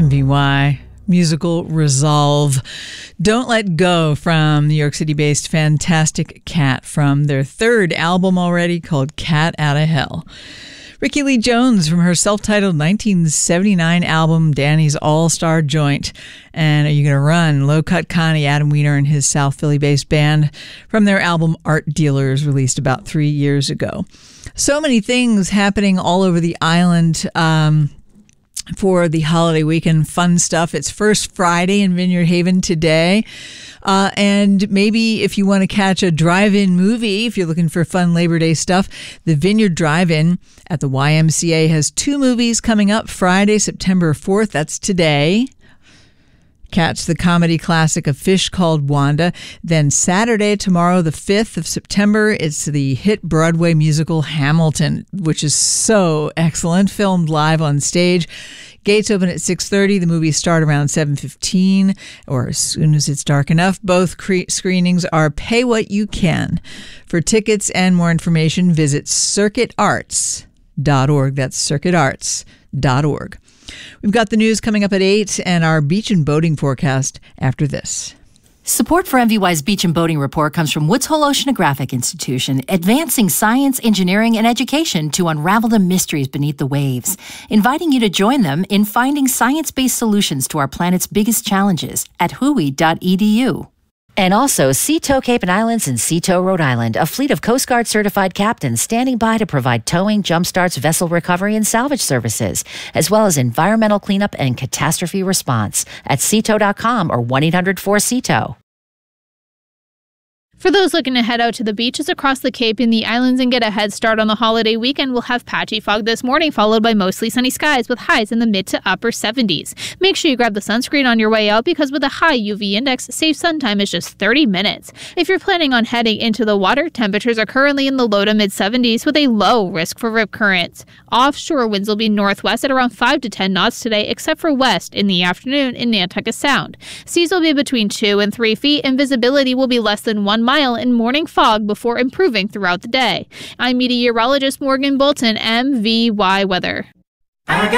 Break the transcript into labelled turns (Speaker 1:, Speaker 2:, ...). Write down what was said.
Speaker 1: MVY. Musical Resolve. Don't Let Go from New York City-based Fantastic Cat from their third album already called Cat Outta Hell. Rickie Lee Jones from her self-titled 1979 album Danny's All-Star Joint. And Are You Gonna Run? Low Cut Connie, Adam Weiner and his South Philly-based band from their album Art Dealers, released about 3 years ago. So many things happening all over the island for the holiday weekend. Fun stuff. It's First Friday in Vineyard Haven today. And maybe if you want to catch a drive-in movie, if you're looking for fun Labor Day stuff, the Vineyard Drive-In at the YMCA has 2 movies coming up. Friday, September 4th, that's today. Catch the comedy classic A Fish Called Wanda. Then Saturday, tomorrow, the 5th of September, it's the hit Broadway musical Hamilton, which is so excellent, filmed live on stage. Gates open at 6:30. The movies start around 7:15 or as soon as it's dark enough. Both screenings are pay what you can. For tickets and more information, visit circuitarts.org. That's circuitarts.org. We've got the news coming up at 8 and our beach and boating forecast after this.
Speaker 2: Support for MVY's Beach and Boating Report comes from Woods Hole Oceanographic Institution, advancing science, engineering, and education to unravel the mysteries beneath the waves, inviting you to join them in finding science-based solutions to our planet's biggest challenges at hui.edu. And also, Sea-Tow Cape and Islands and Sea-Tow Rhode Island, a fleet of Coast Guard certified captains standing by to provide towing, jumpstarts, vessel recovery, and salvage services, as well as environmental cleanup and catastrophe response at seatow.com or 1-800-4-SEATOW.
Speaker 3: For those looking to head out to the beaches across the Cape and the islands and get a head start on the holiday weekend, we'll have patchy fog this morning, followed by mostly sunny skies with highs in the mid to upper 70s. Make sure you grab the sunscreen on your way out because with a high UV index, safe sun time is just 30 minutes. If you're planning on heading into the water, temperatures are currently in the low to mid 70s with a low risk for rip currents. Offshore winds will be northwest at around 5 to 10 knots today, except for west in the afternoon in Nantucket Sound. Seas will be between 2 and 3 feet and visibility will be less than 1 mile in morning fog before improving throughout the day. I'm meteorologist Morgan Bolton, MVY Weather.